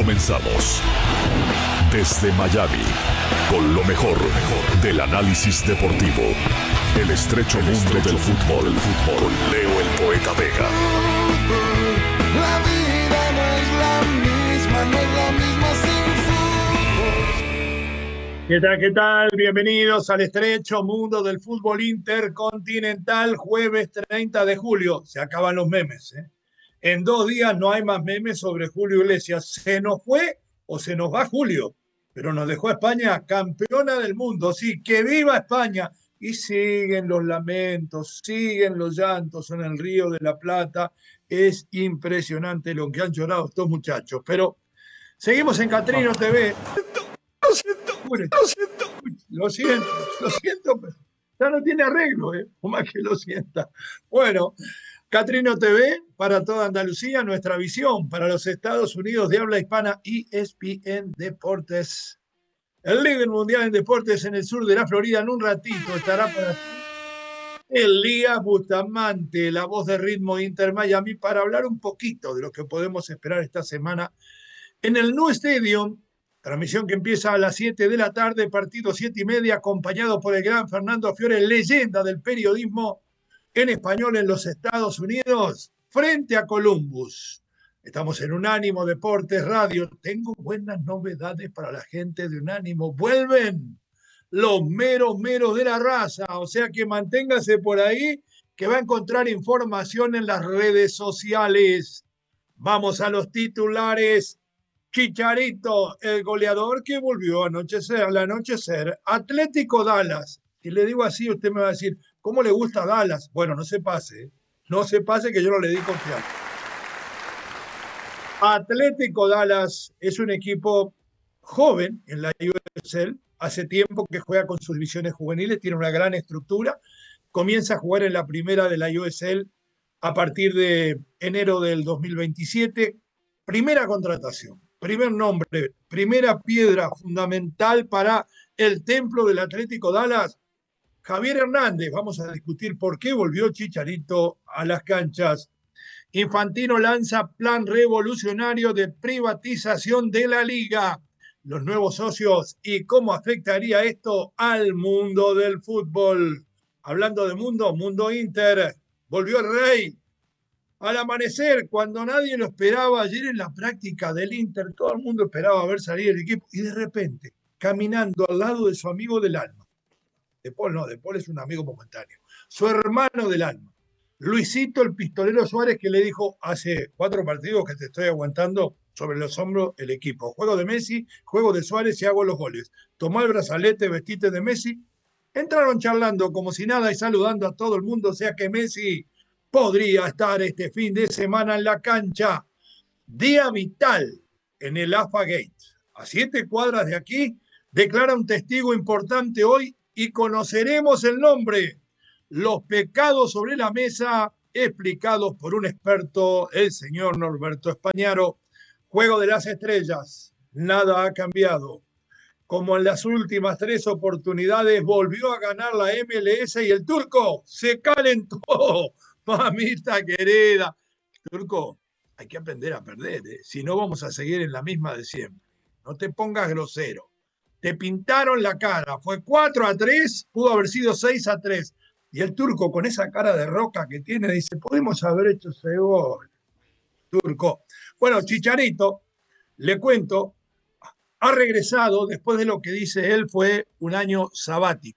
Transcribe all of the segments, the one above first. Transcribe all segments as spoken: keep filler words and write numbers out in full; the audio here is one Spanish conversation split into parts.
Comenzamos. Desde Miami, con lo mejor, del análisis deportivo. El estrecho mundo del fútbol, el fútbol. Leo el Poeta Vega. La vida no es la misma, no es la misma sin fútbol. ¿Qué tal, qué tal? Bienvenidos al estrecho mundo del fútbol intercontinental, jueves treinta de julio. Se acaban los memes, ¿eh? En dos días no hay más memes sobre Julio Iglesias. Se nos fue o se nos va Julio, pero nos dejó a España campeona del mundo. Sí, que viva España. Y siguen los lamentos, siguen los llantos en el Río de la Plata. Es impresionante lo que han llorado estos muchachos. Pero seguimos en Catrino T V. Lo siento, lo siento. Lo siento, lo siento, pero ya no tiene arreglo, ¿eh? O más que lo sienta. Bueno, Catrino T V para toda Andalucía, nuestra visión para los Estados Unidos de habla hispana, E S P N Deportes. El líder mundial en deportes en el sur de la Florida. En un ratito estará para Elías Bustamante, la voz de Ritmo Inter Miami, para hablar un poquito de lo que podemos esperar esta semana en el New Stadium. Transmisión que empieza a las siete de la tarde, partido siete y media, acompañado por el gran Fernando Fiore, leyenda del periodismo en español en los Estados Unidos, frente a Columbus. Estamos en Unánimo Deportes Radio. Tengo buenas novedades para la gente de Unánimo. Vuelven los meros meros de la raza. O sea que manténgase por ahí, que va a encontrar información en las redes sociales. Vamos a los titulares. Chicharito, el goleador que volvió a anochecer, al anochecer. Atlético Dallas. Si le digo así, usted me va a decir, ¿cómo le gusta Dallas? Bueno, no se pase. ¿eh? No se pase que yo no le di confianza. Atlético Dallas es un equipo joven en la U S L, hace tiempo que juega con sus divisiones juveniles, tiene una gran estructura, comienza a jugar en la primera de la U S L a partir de enero del dos mil veintisiete, primera contratación, primer nombre, primera piedra fundamental para el templo del Atlético Dallas, Javier Hernández. Vamos a discutir por qué volvió Chicharito a las canchas. Infantino lanza plan revolucionario de privatización de la liga, los nuevos socios y cómo afectaría esto al mundo del fútbol. Hablando de mundo, Mundo Inter, volvió el rey al amanecer cuando nadie lo esperaba. Ayer en la práctica del Inter todo el mundo esperaba ver salir el equipo y de repente, caminando al lado de su amigo del alma, De Paul no, De Paul es un amigo momentáneo, su hermano del alma, Luisito el Pistolero Suárez, que le dijo hace cuatro partidos que te estoy aguantando sobre los hombros el equipo. Juego de Messi, juego de Suárez y hago los goles. Tomá el brazalete, vestite de Messi. Entraron charlando como si nada y saludando a todo el mundo. O sea que Messi podría estar este fin de semana en la cancha. Día vital en el A F A Gate. A siete cuadras de aquí declara un testigo importante hoy y conoceremos el nombre. Los pecados sobre la mesa, explicados por un experto, el señor Norberto Españaro. Juego de las estrellas, nada ha cambiado. Como en las últimas tres oportunidades, volvió a ganar la M L S y el turco se calentó. Mamita querida. Turco, hay que aprender a perder, ¿eh? Si no vamos a seguir en la misma de siempre. No te pongas grosero. Te pintaron la cara. Fue cuatro a tres, pudo haber sido seis a tres. Y el turco, con esa cara de roca que tiene, dice, podemos haber hecho ese gol. Turco. Bueno, Chicharito, le cuento, ha regresado después de lo que dice él fue un año sabático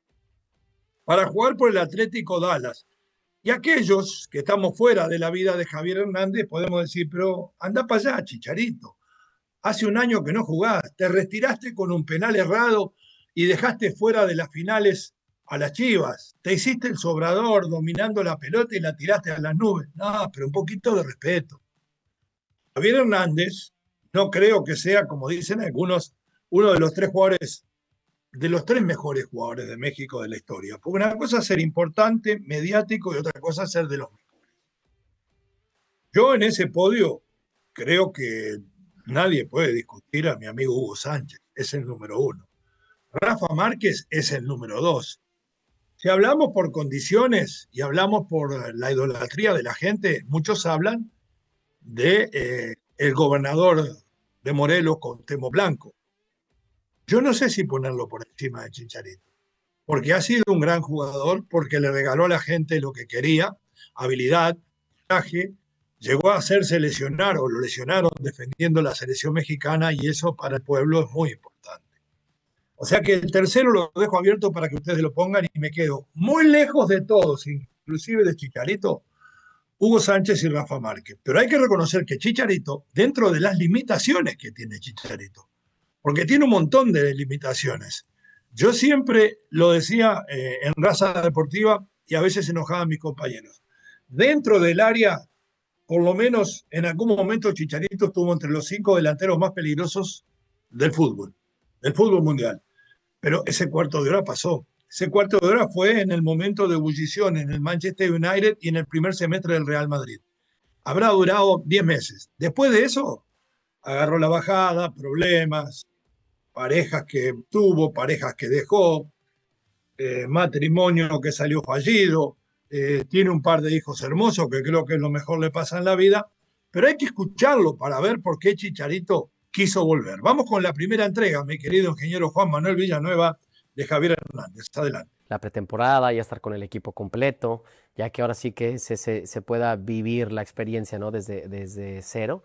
para jugar por el Atlético Dallas. Y aquellos que estamos fuera de la vida de Javier Hernández podemos decir, pero anda para allá, Chicharito. Hace un año que no jugás, te retiraste con un penal errado y dejaste fuera de las finales a las Chivas, te hiciste el sobrador dominando la pelota y la tiraste a las nubes. No, pero un poquito de respeto. Javier Hernández, no creo que sea, como dicen algunos, uno de los tres jugadores, de los tres mejores jugadores de México de la historia. Porque una cosa es ser importante, mediático, y otra cosa es ser de los mejores. Yo en ese podio creo que nadie puede discutir a mi amigo Hugo Sánchez, es el número uno. Rafa Márquez es el número dos. Si hablamos por condiciones y hablamos por la idolatría de la gente, muchos hablan de eh, el gobernador de Morelos con Temo Blanco. Yo no sé si ponerlo por encima de Chicharito, porque ha sido un gran jugador, porque le regaló a la gente lo que quería, habilidad, traje, llegó a hacerse lesionar o lo lesionaron defendiendo la selección mexicana y eso para el pueblo es muy importante. O sea que el tercero lo dejo abierto para que ustedes lo pongan y me quedo muy lejos de todos, inclusive de Chicharito, Hugo Sánchez y Rafa Márquez. Pero hay que reconocer que Chicharito, dentro de las limitaciones que tiene Chicharito, porque tiene un montón de limitaciones. Yo siempre lo decía eh, en Raza Deportiva y a veces enojaba a mis compañeros. Dentro del área, por lo menos en algún momento Chicharito estuvo entre los cinco delanteros más peligrosos del fútbol, del fútbol mundial. Pero ese cuarto de hora pasó. Ese cuarto de hora fue en el momento de ebullición en el Manchester United y en el primer semestre del Real Madrid. Habrá durado diez meses. Después de eso, agarró la bajada, problemas, parejas que tuvo, parejas que dejó, eh, matrimonio que salió fallido, eh, tiene un par de hijos hermosos que creo que es lo mejor le pasa en la vida, pero hay que escucharlo para ver por qué Chicharito quiso volver. Vamos con la primera entrega, mi querido ingeniero Juan Manuel Villanueva, de Javier Hernández. Adelante. La pretemporada, ya estar con el equipo completo, ya que ahora sí que se, se, se pueda vivir la experiencia, ¿no? desde, desde cero.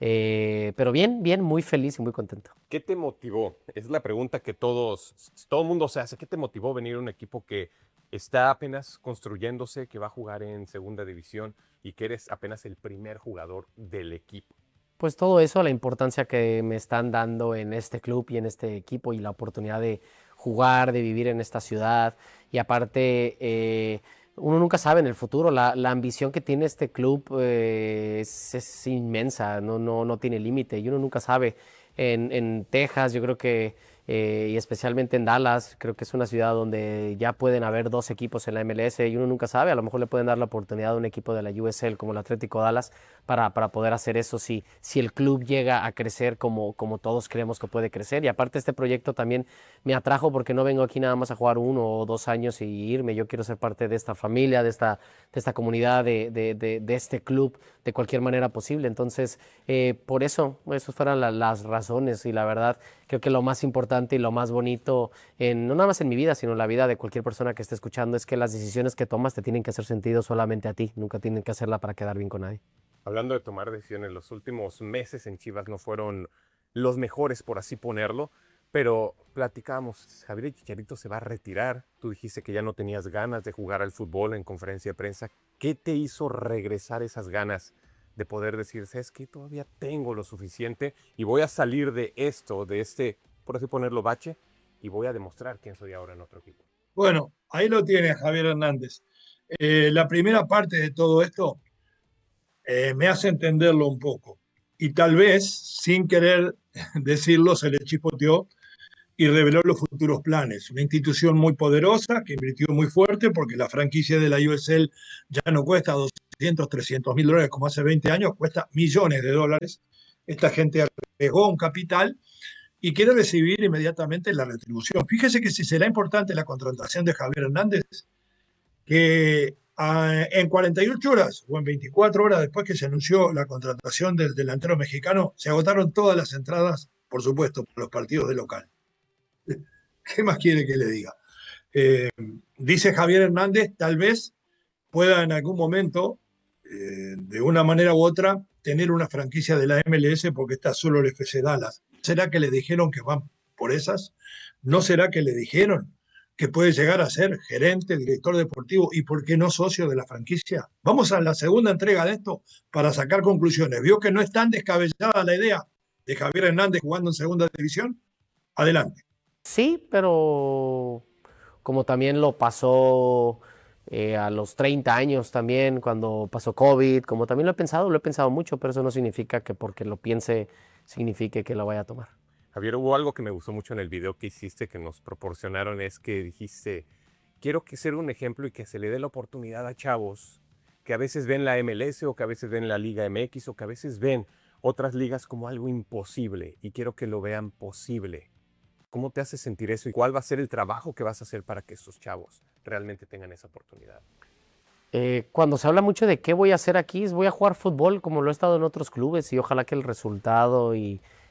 Eh, pero bien, bien, muy feliz y muy contento. ¿Qué te motivó? Es la pregunta que todos, todo el mundo se hace. ¿Qué te motivó venir a un equipo que está apenas construyéndose, que va a jugar en segunda división y que eres apenas el primer jugador del equipo? Pues todo eso, la importancia que me están dando en este club y en este equipo y la oportunidad de jugar, de vivir en esta ciudad y aparte eh, uno nunca sabe en el futuro, la, la ambición que tiene este club eh, es, es inmensa, no, no, no tiene límite y uno nunca sabe. En, en Texas yo creo que eh, y especialmente en Dallas, creo que es una ciudad donde ya pueden haber dos equipos en la M L S y uno nunca sabe, a lo mejor le pueden dar la oportunidad a un equipo de la U S L como el Atlético Dallas para, para poder hacer eso si, si el club llega a crecer como, como todos creemos que puede crecer. Y aparte este proyecto también me atrajo porque no vengo aquí nada más a jugar uno o dos años y irme, yo quiero ser parte de esta familia, de esta, de esta comunidad, de, de, de, de este club de cualquier manera posible. Entonces, eh, por eso, esas fueron la, las razones y la verdad creo que lo más importante y lo más bonito, en, no nada más en mi vida, sino en la vida de cualquier persona que esté escuchando, es que las decisiones que tomas te tienen que hacer sentido solamente a ti, nunca tienen que hacerla para quedar bien con nadie. Hablando de tomar decisiones, los últimos meses en Chivas no fueron los mejores, por así ponerlo, pero platicábamos, Javier Chicharito se va a retirar, tú dijiste que ya no tenías ganas de jugar al fútbol en conferencia de prensa. ¿Qué te hizo regresar esas ganas de poder decir, es que todavía tengo lo suficiente y voy a salir de esto, de este, por así ponerlo, bache, y voy a demostrar quién soy ahora en otro equipo? Bueno, ahí lo tiene Javier Hernández. Eh, la primera parte de todo esto eh, me hace entenderlo un poco. Y tal vez, sin querer decirlo, se le chispoteó y reveló los futuros planes. Una institución muy poderosa que invirtió muy fuerte porque la franquicia de la U S L ya no cuesta doscientos, trescientos mil dólares como hace veinte años, cuesta millones de dólares. Esta gente arriesgó un capital y quiere recibir inmediatamente la retribución. Fíjese que si será importante la contratación de Javier Hernández, que uh, en cuarenta y ocho horas o en veinticuatro horas después que se anunció la contratación del delantero mexicano, se agotaron todas las entradas, por supuesto, por los partidos de local. ¿Qué más quiere que le diga? Eh, dice Javier Hernández, tal vez pueda en algún momento, eh, de una manera u otra, tener una franquicia de la M L S porque está solo el F C Dallas. ¿Será que le dijeron que van por esas? ¿No será que le dijeron que puede llegar a ser gerente, director deportivo y por qué no socio de la franquicia? Vamos a la segunda entrega de esto para sacar conclusiones. ¿Vio que no es tan descabellada la idea de Javier Hernández jugando en segunda división? Adelante. Sí, pero como también lo pasó eh, a los treinta años también, cuando pasó COVID, como también lo he pensado, lo he pensado mucho, pero eso no significa que porque lo piense signifique que lo vaya a tomar. Javier, hubo algo que me gustó mucho en el video que hiciste, que nos proporcionaron, es que dijiste, quiero que sea un ejemplo y que se le dé la oportunidad a chavos que a veces ven la M L S o que a veces ven la Liga M X o que a veces ven otras ligas como algo imposible y quiero que lo vean posible. ¿Cómo te hace sentir eso y cuál va a ser el trabajo que vas a hacer para que estos chavos realmente tengan esa oportunidad? Eh, cuando se habla mucho de qué voy a hacer aquí, es voy a jugar fútbol como lo he estado en otros clubes y ojalá que el resultado y,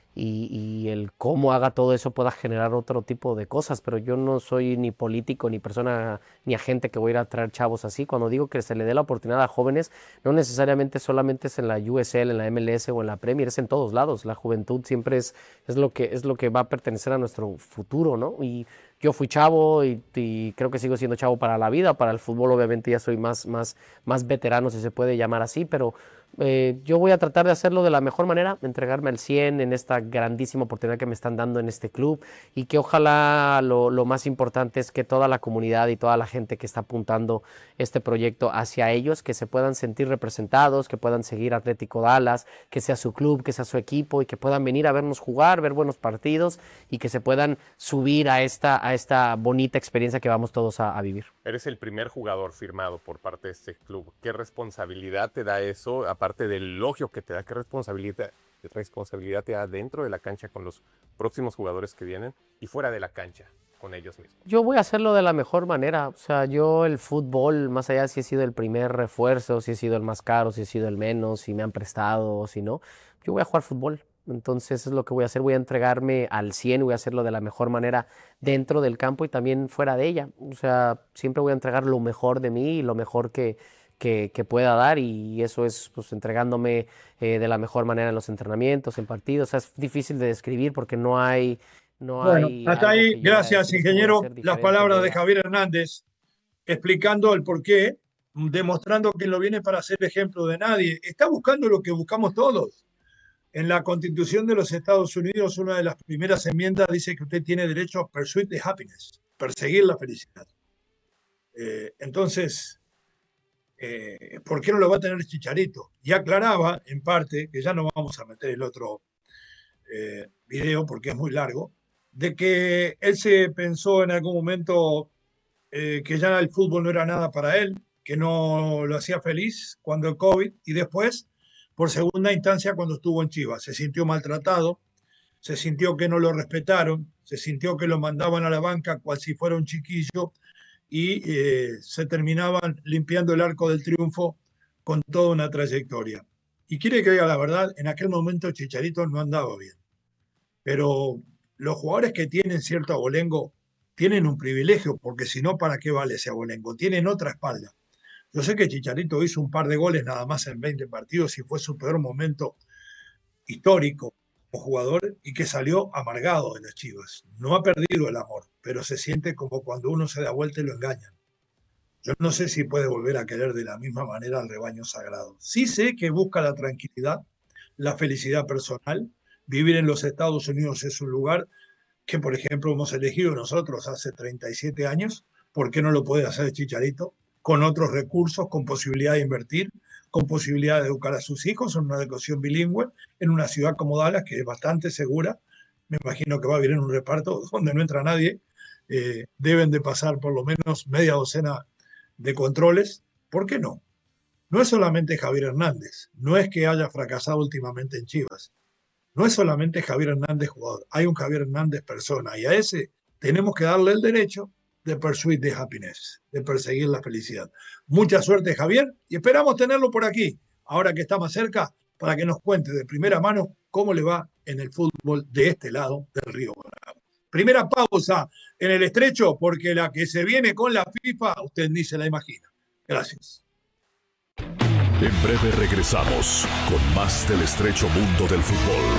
y, y el cómo haga todo eso pueda generar otro tipo de cosas, pero yo no soy ni político, ni persona, ni agente que voy a ir a traer chavos así. Cuando digo que se le dé la oportunidad a jóvenes, no necesariamente solamente es en la U S L, en la M L S o en la Premier, es en todos lados. La juventud siempre es, es, lo, que, es lo que va a pertenecer a nuestro futuro, ¿no? Y yo fui chavo y, y creo que sigo siendo chavo para la vida. Para el fútbol obviamente ya soy más, más, más veterano, si se puede llamar así, pero eh, yo voy a tratar de hacerlo de la mejor manera, entregarme al cien en esta grandísima oportunidad que me están dando en este club, y que ojalá lo, lo más importante es que toda la comunidad y toda la gente que está apuntando este proyecto hacia ellos, que se puedan sentir representados, que puedan seguir Atlético Dallas, que sea su club, que sea su equipo, y que puedan venir a vernos jugar, ver buenos partidos, y que se puedan subir a esta, a esta bonita experiencia que vamos todos a, a vivir. Eres el primer jugador firmado por parte de este club. ¿Qué responsabilidad te da eso? Aparte del elogio que te da, ¿qué responsabilidad, qué responsabilidad te da dentro de la cancha con los próximos jugadores que vienen y fuera de la cancha con ellos mismos? Yo voy a hacerlo de la mejor manera. O sea, yo el fútbol, más allá de si he sido el primer refuerzo, si he sido el más caro, si he sido el menos, si me han prestado o si no, yo voy a jugar fútbol. Entonces es lo que voy a hacer, voy a entregarme al cien, voy a hacerlo de la mejor manera dentro del campo y también fuera de ella. O sea, siempre voy a entregar lo mejor de mí y lo mejor que, que, que pueda dar, y eso es pues entregándome eh, de la mejor manera en los entrenamientos, en partidos. O sea, es difícil de describir porque no hay... No bueno, hay hasta ahí, gracias ingeniero, las palabras de Javier Hernández explicando el porqué, demostrando que no viene para ser ejemplo de nadie. Está buscando lo que buscamos todos. En la Constitución de los Estados Unidos, una de las primeras enmiendas dice que usted tiene derecho a pursue the happiness, perseguir la felicidad. Eh, entonces, eh, ¿por qué no lo va a tener Chicharito? Y aclaraba, en parte, que ya no vamos a meter el otro eh, video porque es muy largo, de que él se pensó en algún momento eh, que ya el fútbol no era nada para él, que no lo hacía feliz cuando el COVID, y después por segunda instancia cuando estuvo en Chivas. Se sintió maltratado, se sintió que no lo respetaron, se sintió que lo mandaban a la banca cual si fuera un chiquillo, y eh, se terminaban limpiando el arco del triunfo con toda una trayectoria. Y quiere que diga la verdad, en aquel momento Chicharito no andaba bien. Pero los jugadores que tienen cierto abolengo tienen un privilegio, porque si no, ¿para qué vale ese abolengo? Tienen otra espalda. Yo sé que Chicharito hizo un par de goles nada más en veinte partidos y fue su peor momento histórico como jugador, y que salió amargado de las Chivas. No ha perdido el amor, pero se siente como cuando uno se da vuelta y lo engañan. Yo no sé si puede volver a querer de la misma manera al rebaño sagrado. Sí sé que busca la tranquilidad, la felicidad personal. Vivir en los Estados Unidos es un lugar que, por ejemplo, hemos elegido nosotros hace treinta y siete años. ¿Por qué no lo puede hacer Chicharito? Con otros recursos, con posibilidad de invertir, con posibilidad de educar a sus hijos en una educación bilingüe, en una ciudad como Dallas, que es bastante segura. Me imagino que va a haber en un reparto donde no entra nadie. Eh, deben de pasar por lo menos media docena de controles. ¿Por qué no? No es solamente Javier Hernández, no es que haya fracasado últimamente en Chivas, no es solamente Javier Hernández jugador, hay un Javier Hernández persona, y a ese tenemos que darle el derecho de pursue the happiness, de perseguir la felicidad. Mucha suerte, Javier, y esperamos tenerlo por aquí, ahora que está más cerca, para que nos cuente de primera mano cómo le va en el fútbol de este lado del Río Bravo. Primera pausa en el estrecho, porque la que se viene con la FIFA, usted ni se la imagina. Gracias. En breve regresamos con más del estrecho mundo del fútbol.